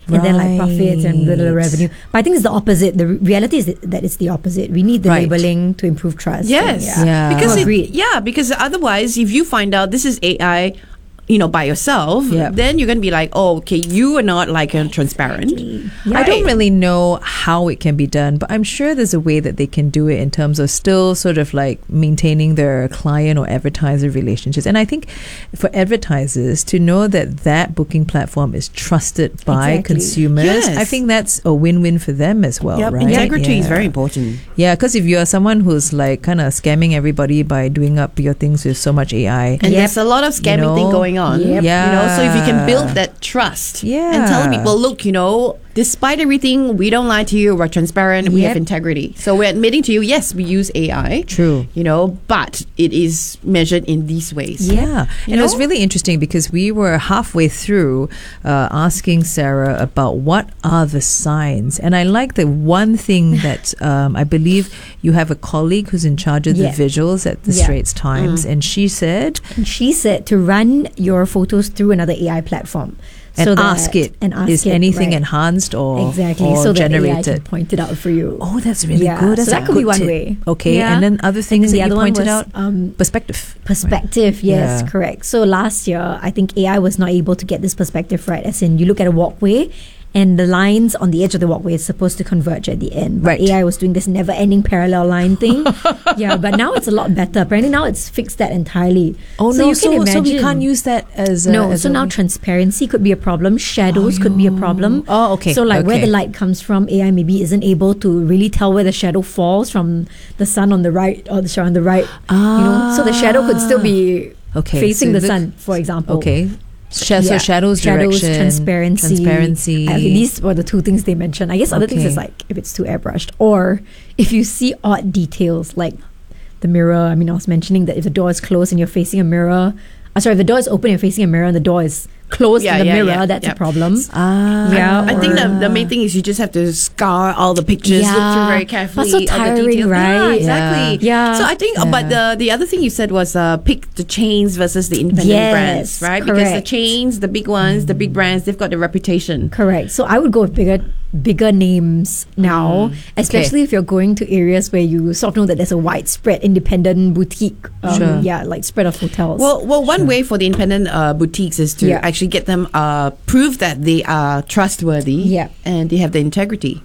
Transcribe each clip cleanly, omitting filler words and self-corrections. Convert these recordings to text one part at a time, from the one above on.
and then like profits and little revenue. But I think it's the opposite. The reality is that it's the opposite. We need the labeling to improve trust. Yes. And, Because otherwise, if you find out this is AI, by yourself, then you're going to be like, oh, okay, you are not like transparent. Exactly. I don't really know how it can be done, but I'm sure there's a way that they can do it in terms of still sort of like maintaining their client or advertiser relationships. And I think for advertisers to know that booking platform is trusted by consumers, I think that's a win-win for them as well, right? Integrity is very important. Yeah, because if you're someone who's like kind of scamming everybody by doing up your things with so much AI. And there's a lot of scamming thing going on. So if you can build that trust and tell people, look, despite everything, we don't lie to you, we're transparent, we have integrity. So we're admitting to you, yes, we use AI. True. But it is measured in these ways. Yeah. And it was really interesting because we were halfway through asking Sarah about what are the signs. And I like the one thing that I believe you have a colleague who's in charge of the visuals at the Straits Times. And she said to run your photos through another AI platform. And ask it, is anything enhanced or so generated? That AI can point it out for you. Oh, that's really good. So that could be one way. Okay, and then other things that you pointed out? Perspective. Perspective, yes, correct. So last year, I think AI was not able to get this perspective right. As in, you look at a walkway, and the lines on the edge of the walkway is supposed to converge at the end. But AI was doing this never-ending parallel line thing. But now it's a lot better. Apparently now it's fixed that entirely. Oh, so no, so we can't use that as now transparency could be a problem. Shadows could be a problem. Oh, okay. So where the light comes from, AI maybe isn't able to really tell where the shadow falls from the sun on the right or the sun on the right. So the shadow could still be facing the sun, for example. Okay. So shadows, direction, transparency. These were the two things they mentioned. I guess other things is like if it's too airbrushed or if you see odd details like the mirror. I mean, I was mentioning that if the door is closed and you're facing a mirror, if the door is open and you're facing a mirror and the door is closed in the mirror, that's a problem. I think the main thing is you just have to scour all the pictures, look through very carefully. That's so tiring, right? Yeah, exactly. Yeah. So I think, but the other thing you said was pick the chains versus the independent brands, right? Correct. Because the chains, the big ones, the big brands, they've got the reputation. Correct. So I would go with bigger names now, especially if you're going to areas where you sort of know that there's a widespread independent boutique, like spread of hotels. Well, one way for the independent boutiques is to actually get them prove that they are trustworthy and they have the integrity.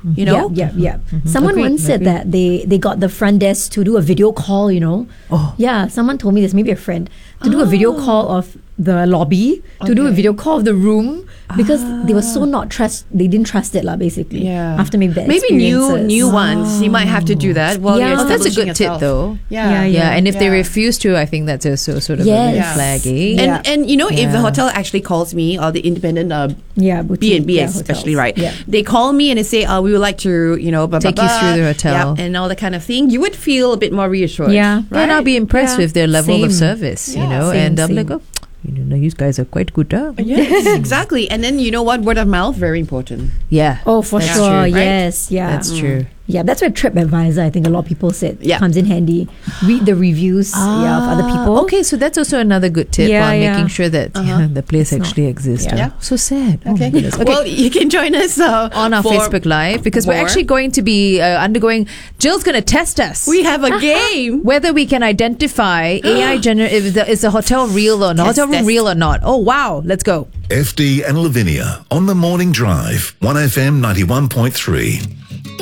Someone once said that they got the front desk to do a video call. Someone told me this, maybe a friend, to do a video call of the lobby, to do a video call of the room, because they were so they didn't trust it basically. After maybe new ones, you might have to do that. Well, that's a good tip though. And if they refuse to, I think that's also sort of a red flag. And if the hotel actually calls me, or the independent B&B especially, right? They call me and they say, we would like to, take you through the hotel and all that kind of thing. You would feel a bit more reassured. And I'll be impressed with their level of service, and I'm like, you guys are quite good. Yes, exactly. And then word of mouth, very important. Yeah. Oh, for sure. True, right? Yes. Yeah. That's true. Yeah, that's where TripAdvisor, I think a lot of people said, comes in handy. Read the reviews of other people. Okay, so that's also another good tip on making sure that the place actually exists. So sad. Okay. Well, you can join us on our Facebook Live because we're actually going to be undergoing. Jill's going to test us. We have a game whether we can identify AI if is a hotel real or not, hotel room real or not. Oh wow, let's go. FD and Lavinia on the morning drive, 1FM 91.3.